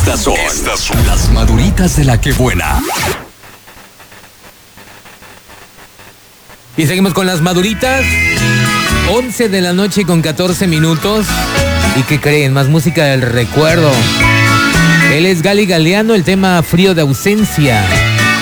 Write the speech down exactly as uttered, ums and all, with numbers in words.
Estas son, Estas son las maduritas de la que buena. Y seguimos con las maduritas. once de la noche con catorce minutos. ¿Y qué creen? Más música del recuerdo. Él es Gali Galeano, el tema Frío de Ausencia.